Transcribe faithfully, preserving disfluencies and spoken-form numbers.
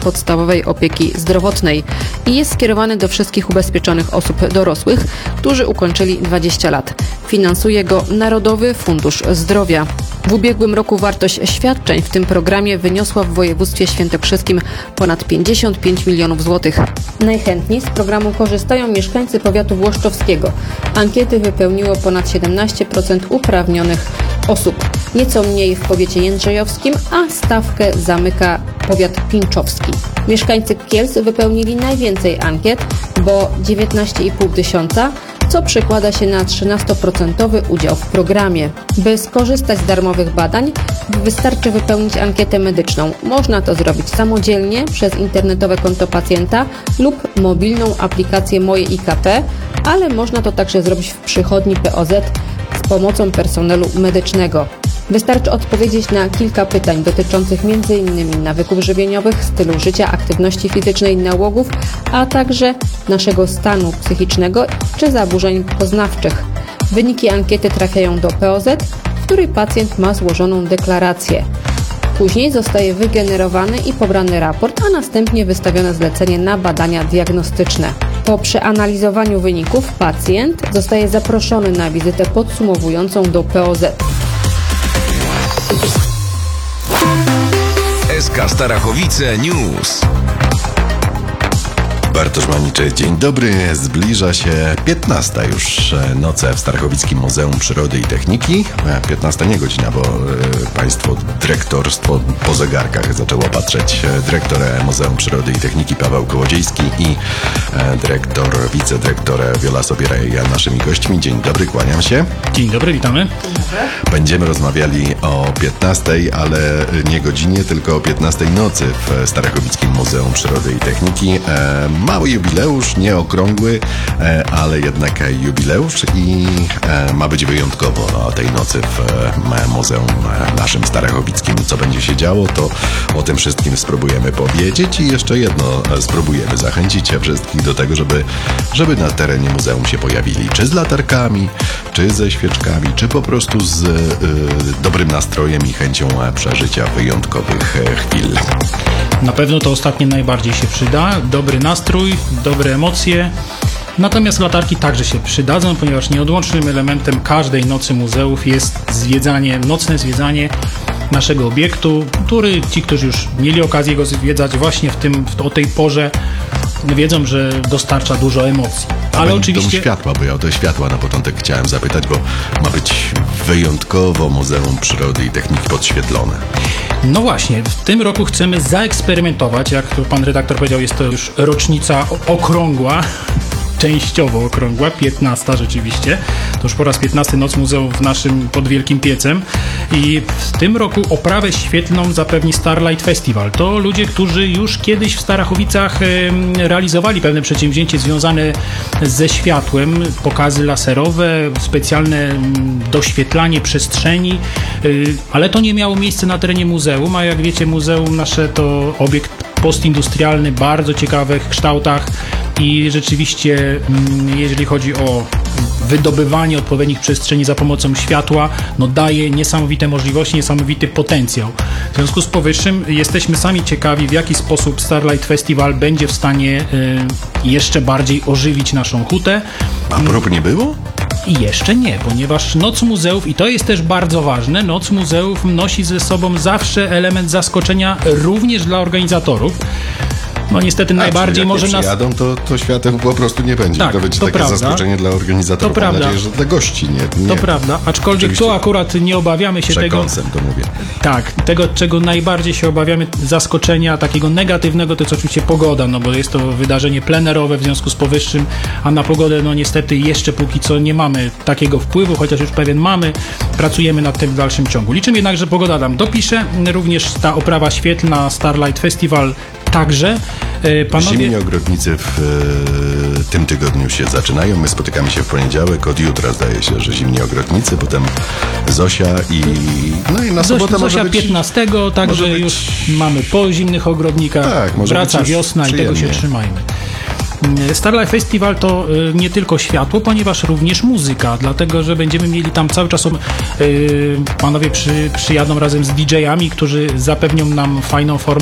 podstawowej opieki zdrowotnej i jest skierowany do wszystkich ubezpieczonych osób dorosłych, którzy ukończyli dwadzieścia lat. Finansuje go Narodowy Fundusz Zdrowia. W ubiegłym roku wartość świadczeń w tym programie wyniosła w województwie świętokrzyskim ponad pięćdziesiąt pięć milionów złotych. Najchętniej z programu korzystają mieszkańcy powiatu włoszczowskiego. Ankiety wypełniło ponad siedemnaście procent uprawnionych osób. Nieco mniej w powiecie jędrzejowskim, a stawkę zamyka powiat pińczowski. Mieszkańcy Kielc wypełnili najwięcej ankiet, bo dziewiętnaście i pół tysiąca, co przekłada się na trzynastoprocentowy udział w programie. By skorzystać z darmowych badań, wystarczy wypełnić ankietę medyczną. Można to zrobić samodzielnie przez internetowe konto pacjenta lub mobilną aplikację Moje I K P, ale można to także zrobić w przychodni P O Z z pomocą personelu medycznego. Wystarczy odpowiedzieć na kilka pytań dotyczących między innymi nawyków żywieniowych, stylu życia, aktywności fizycznej, nałogów, a także naszego stanu psychicznego czy zaburzeń poznawczych. Wyniki ankiety trafiają do P O Z, w której pacjent ma złożoną deklarację. Później zostaje wygenerowany i pobrany raport, a następnie wystawione zlecenie na badania diagnostyczne. Po przeanalizowaniu wyników pacjent zostaje zaproszony na wizytę podsumowującą do P O Z. S K Starachowice News. Bartosz Maniczek, dzień dobry. Zbliża się piętnasta już noce w Starachowickim Muzeum Przyrody i Techniki. piętnasta nie godzina, bo państwo dyrektorstwo po zegarkach zaczęło patrzeć. Dyrektor Muzeum Przyrody i Techniki Paweł Kołodziejski i dyrektor, wicedyrektor Wiola Sobieraj naszymi gośćmi. Dzień dobry, kłaniam się. Dzień dobry, witamy. Będziemy rozmawiali o piętnastej, ale nie godzinie, tylko o piętnastej nocy w Starachowickim Muzeum Przyrody i Techniki. Mały jubileusz, nie okrągły, ale jednak jubileusz i ma być wyjątkowo o tej nocy w Muzeum naszym Starachowickim. Co będzie się działo, to o tym wszystkim spróbujemy powiedzieć i jeszcze jedno spróbujemy zachęcić wszystkich do tego, żeby, żeby na terenie muzeum się pojawili, czy z latarkami, czy ze świeczkami, czy po prostu z y, dobrym nastrojem i chęcią przeżycia wyjątkowych chwil. Na pewno to ostatnie najbardziej się przyda. Dobry nastrój, dobre emocje. Natomiast latarki także się przydadzą, ponieważ nieodłącznym elementem każdej nocy muzeów jest zwiedzanie, nocne zwiedzanie naszego obiektu, który ci, którzy już mieli okazję go zwiedzać właśnie w tym, w, o tej porze, wiedzą, że dostarcza dużo emocji. Ale Dom oczywiście światła, bo ja o te światła na początek chciałem zapytać, bo ma być wyjątkowo Muzeum Przyrody i Techniki podświetlone. No właśnie, w tym roku chcemy zaeksperymentować, jak pan redaktor powiedział, jest to już rocznica okrągła, częściowo okrągła, piętnasta rzeczywiście. To już po raz piętnasty Noc Muzeum w naszym pod Wielkim Piecem i w tym roku oprawę świetlną zapewni Starlight Festival. To ludzie, którzy już kiedyś w Starachowicach e, realizowali pewne przedsięwzięcie związane ze światłem, pokazy laserowe, specjalne m, doświetlanie przestrzeni, e, ale to nie miało miejsca na terenie muzeum, a jak wiecie, muzeum nasze to obiekt postindustrialny, bardzo ciekawych kształtach i rzeczywiście, jeżeli chodzi o wydobywanie odpowiednich przestrzeni za pomocą światła, no daje niesamowite możliwości, niesamowity potencjał. W związku z powyższym jesteśmy sami ciekawi, w jaki sposób Starlight Festival będzie w stanie y, jeszcze bardziej ożywić naszą hutę. A prób nie było? I jeszcze nie, ponieważ Noc Muzeów, i to jest też bardzo ważne, Noc Muzeów nosi ze sobą zawsze element zaskoczenia również dla organizatorów. No niestety A, najbardziej jak może nie nas... przyjadą, to, to świateł po prostu nie będzie. Tak, to będzie to takie prawda. zaskoczenie dla organizatorów. To Mam prawda. nadzieję, że dla gości nie. nie. To prawda, aczkolwiek Oczywiście tu akurat nie obawiamy się tego... Przekąsem to mówię. Tak, tego, czego najbardziej się obawiamy, zaskoczenia takiego negatywnego, to jest oczywiście pogoda, no bo jest to wydarzenie plenerowe w związku z powyższym, a na pogodę no niestety jeszcze póki co nie mamy takiego wpływu, chociaż już pewien mamy, pracujemy nad tym w dalszym ciągu. Liczymy jednak, że pogoda nam dopisze, również ta oprawa świetlna Starlight Festival także. Panowie... Zimni ogrodnicy w e, tym tygodniu się zaczynają. My spotykamy się w poniedziałek. Od jutra zdaje się, że zimni ogrodnicy, potem Zosia i... No i na sobotę Zosia może być... piętnastego, także być... już mamy po zimnych ogrodnikach. Tak, może wraca być już wiosna i tego się przyjemnie. trzymajmy. Starlight Festival to y, nie tylko światło, ponieważ również muzyka, dlatego, że będziemy mieli tam cały czas y, panowie przy, przyjadą razem z D J ami, którzy zapewnią nam fajną formę